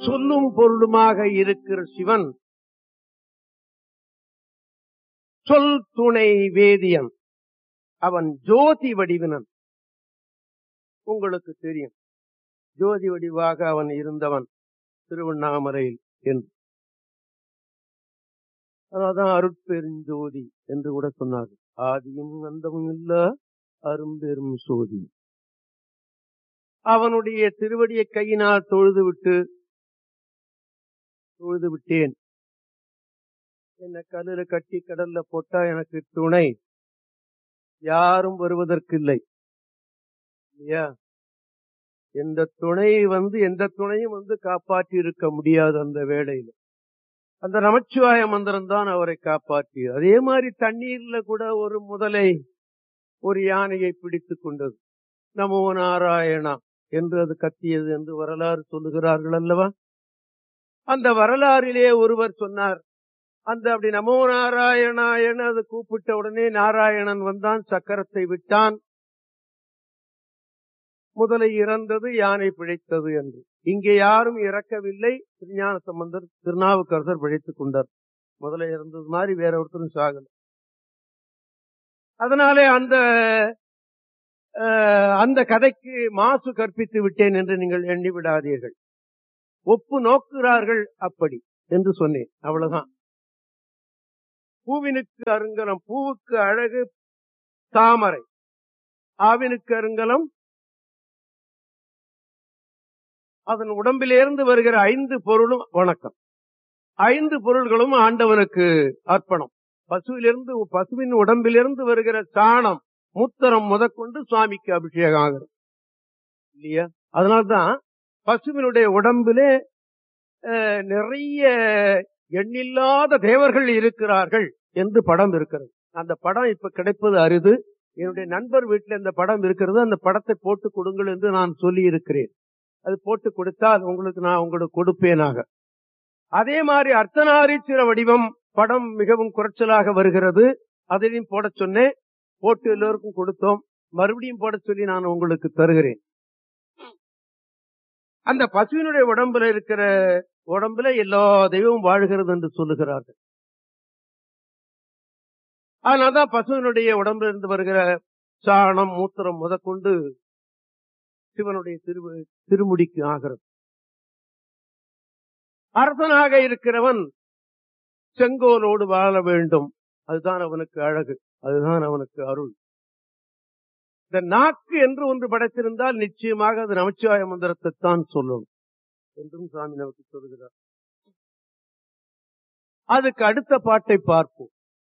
சொல்லும் பொருளுமாக இருக்கிற சிவன் சொல் துணை வேதியன். அவன் ஜோதி வடிவினன். உங்களுக்கு தெரியும், ஜோதி வடிவாக அவன் இருந்தவன் திருவண்ணாமலையில் என்று. அதான் அருட்பெருஞ்சோதி என்று கூட சொன்னார்கள். ஆதியும் அந்தமும் இல்ல அரும்பெரும் சோதி. அவனுடைய திருவடியை கையினால் தொழுது விட்டேன். என்ன கல்லுல கட்டி கடல்ல போட்டா எனக்கு துணை யாரும் வருவதற்கு இல்லை இல்லையா? எந்த துணையும் காப்பாற்றி இருக்க முடியாது. அந்த வேளையில அந்த நமச்சிவாய மந்திரம் தான் அவரை காப்பாற்றி. அதே மாதிரி தண்ணீர்ல கூட ஒரு முதலை ஒரு யானையை பிடித்துக் கொண்டது. நமோ நாராயணா என்று அது கத்தியது என்று வரலாறு சொல்லுகிறார்கள் அல்லவா? அந்த வரலாறிலே ஒருவர் சொன்னார், அப்படி நமோ நாராயணாயன அது கூப்பிட்ட உடனே நாராயணன் வந்தான், சக்கரத்தை விட்டான், முதலை இறந்தது, யானை பிழைத்தது என்று. இங்கே யாரும் இறக்கவில்லை. திருஞான சம்பந்தர் திருநாவுக்கரசர் பிழைத்துக் கொண்டார். முதலை இறந்தது மாதிரி வேற ஒருத்தரும் சாகல. அதனாலே அந்த கதைக்கு மாசு கற்பித்து விட்டேன் என்று நீங்கள் எண்ணி விடாதீர்கள். ஒப்பு நோக்குகிறார்கள் அப்படி என்று சொன்னேன், அவ்வளவுதான். பூவினுக்கு அருங்கலம், பூவுக்கு அழகு தாமரை, ஆவினுக்கு அருங்கலம் அதன் உடம்பிலிருந்து வருகிற 5 பொருளும் வணக்கம். 5 பொருள்களும் ஆண்டவனுக்கு அர்ப்பணம். பசுவின் உடம்பிலிருந்து வருகிற சாணம் மூத்தரம் முதற்கொண்டு சுவாமிக்கு அபிஷேகம் ஆகிறது இல்லையா? அதனால்தான் பசுவினுடைய உடம்பிலே நிறைய எண்ணில்லாத தேவர்கள் இருக்கிறார்கள் என்று படம் இருக்கிறது. அந்த படம் இப்ப கிடைப்பது அரிது. என்னுடைய நண்பர் வீட்டில் இந்த படம் இருக்கிறது. அந்த படத்தை போட்டு கொடுங்கள் என்று நான் சொல்லி இருக்கிறேன். அது போட்டு கொடுத்தால் நான் உங்களுக்கு கொடுப்பேனாக. அதே மாதிரி அர்த்தநாரீஸ்வர வடிவம் படம் மிகவும் குறைச்சலாக வருகிறது. அதையும் போட சொன்னேன், போட்டு எல்லோருக்கும் கொடுத்தோம். மறுபடியும் போட சொல்லி நான் உங்களுக்கு தருகிறேன். அந்த பசுவினுடைய உடம்புல எல்லா தெய்வமும் வாழ்கிறது என்று சொல்லுகிறார்கள். அதனால்தான் பசுவினுடைய உடம்புல இருந்து வருகிற சாணம் மூத்திரம் முதற்கொண்டு சிவனுடைய திருமுடிக்கு ஆகிறது. அரசனாக இருக்கிறவன் செங்கோலோடு வாழ வேண்டும். அதுதான் அவனுக்கு அழகு, அதுதான் அவனுக்கு அருள். இந்த நாக்கு என்று ஒன்று படைத்திருந்தால் நிச்சயமாக அது நமச்சிவாய மந்திரத்தை தான் சொல்லணும் என்றும் சாமி நமக்கு சொல்கிறார். அதுக்கு அடுத்த பாட்டை பார்ப்போம்.